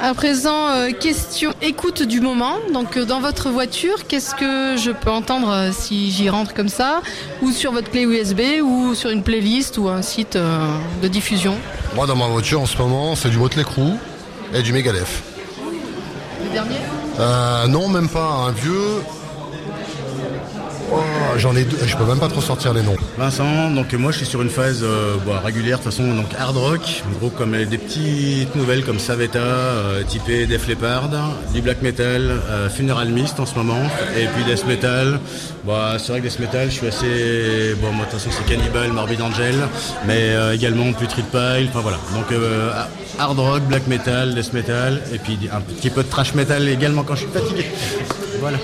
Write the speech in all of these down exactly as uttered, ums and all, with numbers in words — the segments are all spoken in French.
À présent, euh, question écoute du moment. Donc, euh, dans votre voiture, qu'est-ce que je peux entendre euh, si j'y rentre comme ça, ou sur votre clé U S B, ou sur une playlist, ou un site euh, de diffusion? Moi, dans ma voiture, en ce moment, c'est du Motley Crue et du Megadeth. Le dernier euh, Non, même pas. Un vieux... Oh, j'en ai deux, je peux même pas trop sortir les noms. Vincent, donc moi je suis sur une phase euh, bah, régulière de toute façon, donc hard rock, un groupe comme euh, des petites nouvelles comme Saveta, euh, typé Def Leppard, du black metal, euh, Funeral Mist en ce moment, et puis death metal. Bah, c'est vrai que death metal, je suis assez, bon moi de toute façon c'est Cannibal, Morbid Angel, mais euh, également Putrid Pile, enfin voilà. Donc euh, hard rock, black metal, death metal, et puis un petit peu de trash metal également quand je suis fatigué. Voilà.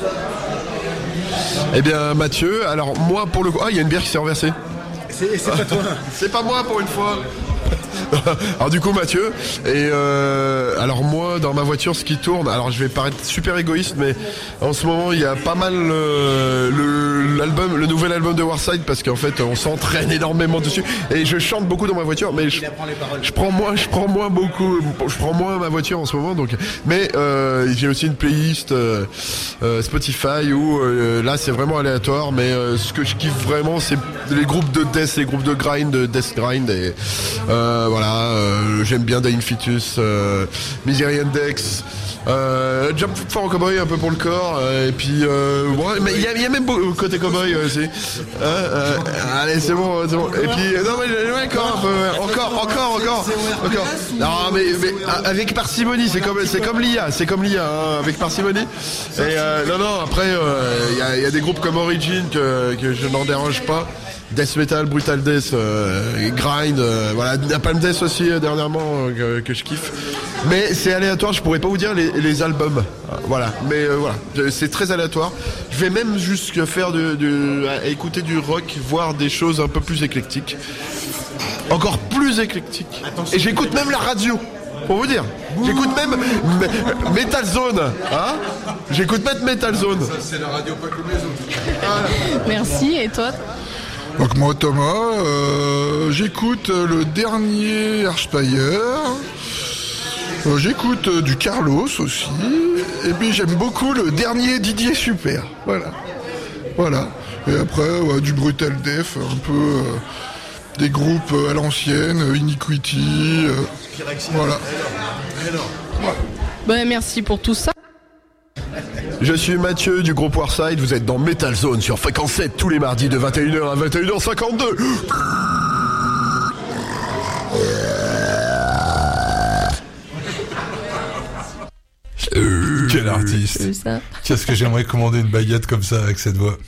Eh bien Mathieu, alors moi pour le coup... Ah, il y a une bière qui s'est renversée. C'est, c'est pas toi. C'est pas moi pour une fois. Alors du coup Mathieu, et euh, alors moi dans ma voiture ce qui tourne, alors je vais paraître super égoïste mais en ce moment il y a pas mal euh, le, l'album, le nouvel album de Warside parce qu'en fait on s'entraîne énormément dessus et je chante beaucoup dans ma voiture mais je, je prends moins, je prends moins beaucoup, je prends moins ma voiture en ce moment donc, mais euh, j'ai aussi une playlist euh, euh, Spotify où euh, là c'est vraiment aléatoire mais euh, ce que je kiffe vraiment c'est les groupes de death, les groupes de grind, de death grind et euh, voilà. Euh, j'aime bien Dying Fetus, euh, Misery Index, euh, Jump for Cowboy un peu pour le corps, euh, et puis euh, ouais, mais il y, y a même beau, côté cowboy aussi. Euh, euh, allez c'est bon, c'est bon. Et puis non mais ouais, encore un peu, ouais. encore, encore, encore, encore. Non mais, mais avec parcimonie, c'est comme, c'est comme l'I A, c'est comme l'I A, hein, avec parcimonie. Et euh, non non après il euh, y, y a des groupes comme Origin que, que je n'en dérange pas. Death Metal, Brutal Death, euh, Grind, euh, voilà, Napalm Death aussi euh, dernièrement euh, que, que je kiffe. Mais c'est aléatoire, je pourrais pas vous dire les, les albums, voilà. Mais euh, voilà, c'est très aléatoire. Je vais même jusqu'à faire de, de à écouter du rock, voir des choses un peu plus éclectiques, encore plus éclectiques. Attention, et j'écoute même la radio. Pour vous dire, j'écoute même m- Metal Zone, hein. J'écoute même Metal Zone. Ça c'est la radio pas comme les autres. Voilà. Merci, et toi? Donc moi Thomas, euh, j'écoute le dernier Archspire, euh, j'écoute euh, du Carlos aussi, et puis j'aime beaucoup le dernier Didier Super, voilà, voilà. Et après ouais, du Brutal Death, un peu euh, des groupes à l'ancienne, Iniquity, euh, voilà. Voilà. Bah, merci pour tout ça. Je suis Mathieu du groupe Warside, vous êtes dans Metal Zone sur Fréquence sept tous les mardis de vingt et une heures à vingt et une heures cinquante-deux. Euh, Quel artiste. Qu'est-ce que j'aimerais commander une baguette comme ça avec cette voix.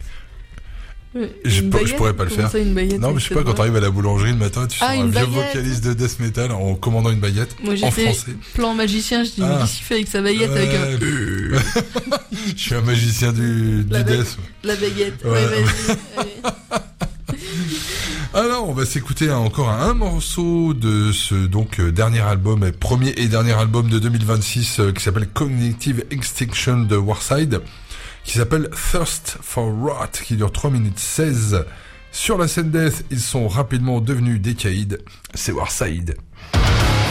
Je, baguette, je pourrais pas le faire. Ça, non, mais je sais pas, quand t'arrives à la boulangerie le matin, tu ah, sens un vieux vocaliste de death metal en commandant une baguette. Moi, j'ai en fait français. Plan magicien, je dis, ah. mais qu'est-ce qu'il fait avec sa baguette ouais, avec un... Je suis un magicien du, du la death. Ba- la baguette, ouais, ouais vas-y. Alors, on va s'écouter encore un morceau de ce donc dernier album, premier et dernier album de deux mille vingt-six qui s'appelle Cognitive Extinction de Warside, qui s'appelle Thirst for Rot, qui dure trois minutes seize. Sur la scène death, ils sont rapidement devenus des caïds. C'est Warside.